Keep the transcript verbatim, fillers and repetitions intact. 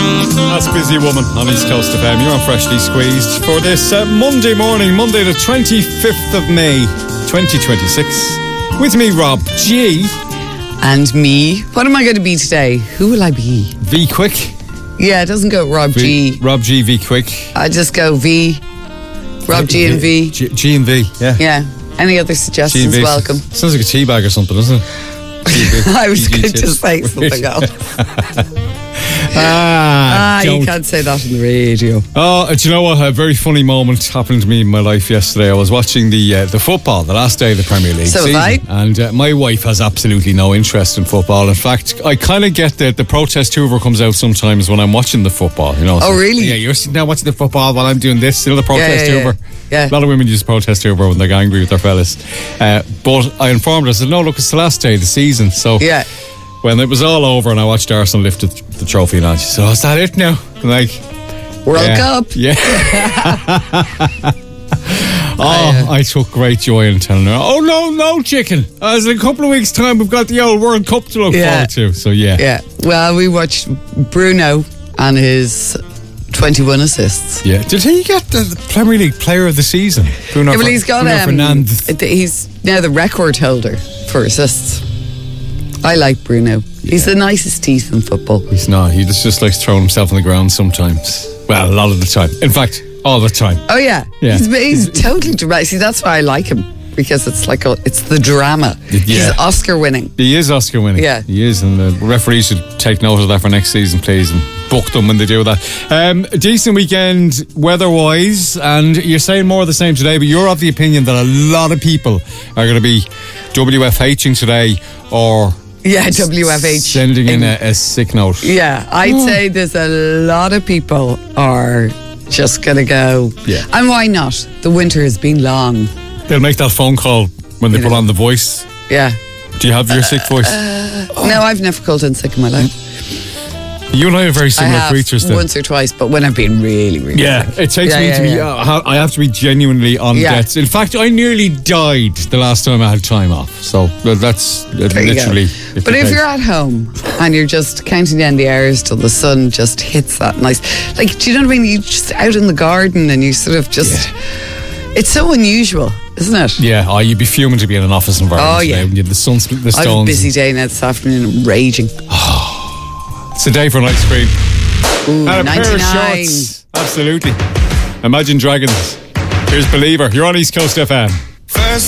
That's Busy Woman on East Coast F M. You're on Freshly Squeezed for this uh, Monday morning, Monday the twenty-fifth of May, twenty twenty-six. With me, Rob G. And me. What am I going to be today? Who will I be? V Quick. Yeah, it doesn't go Rob v, G. Rob G, V Quick. I just go V. Rob G and V. G, G and V, yeah. Yeah. Any other suggestions? Welcome. Sounds like a tea bag or something, doesn't it? I was going to say something else. Ah, ah you can't say that on the radio. Oh, do you know what? A very funny moment happened to me in my life yesterday. I was watching the uh, the football, the last day of the Premier League so season. I. And uh, my wife has absolutely no interest in football. In fact, I kind of get that the protest Hoover comes out sometimes when I'm watching the football. You know? Oh, so, really? Yeah, you're sitting there watching the football while I'm doing this. You know, the protest yeah, yeah, Hoover. Yeah. A lot of women use protest Hoover when they're angry with their fellas. Uh, but I informed her, I said, no, look, it's the last day of the season. So yeah. when it was all over and I watched Arsenal lift the trophy and she said, oh, is that it now? I'm like, World yeah, Cup. Yeah. oh, I took great joy in telling her, oh, no, no, chicken. As in a couple of weeks' time, we've got the old World Cup to look yeah. forward to. So, yeah. Yeah. Well, we watched Bruno and his twenty-one assists. Yeah. Did he get the Premier League Player of the Season? Bruno yeah, well, he's got Bruno um, Fernandes. He's now the record holder for assists. I like Bruno. He's Yeah. the nicest teeth in football. He's not. He just, just likes throwing himself on the ground sometimes. Well, a lot of the time. In fact, all the time. Oh, yeah. Yeah. He's, he's totally dramatic. See, that's why I like him. Because it's like, a, it's the drama. Yeah. He's Oscar winning. He is Oscar winning. Yeah. He is. And the referees should take note of that for next season, please, and book them when they do that. Um, decent weekend weather-wise, and you're saying more of the same today, but you're of the opinion that a lot of people are going to be W F H-ing today or... Yeah, W F H. Sending in, in a, a sick note. Yeah, I'd oh. say there's a lot of people are just going to go. Yeah. And why not? The winter has been long. They'll make that phone call when they you put know. on The Voice. Yeah. Do you have your uh, sick voice? Uh, oh. No, I've never called in sick in my life. You and I are very similar I have creatures then. Once or twice, but when I've been really, really Yeah, sick. it takes yeah, me yeah, to be, yeah. uh, I have to be genuinely on yeah. deaths. In fact, I nearly died the last time I had time off. So that's uh, literally... But if you're at home and you're just counting down the hours till the sun just hits that nice... Like, do you know what I mean? You're just out in the garden and you sort of just... Yeah. It's so unusual, isn't it? Yeah, oh, you'd be fuming to be in an office environment. Oh, yeah. Today, the sun split the stones. I have a busy day now this afternoon. I'm raging. Oh, it's a day for an ice cream. Ooh, and a ninety-nine. pair of shorts. Absolutely. Imagine Dragons. Here's Believer. You're on East Coast F M. First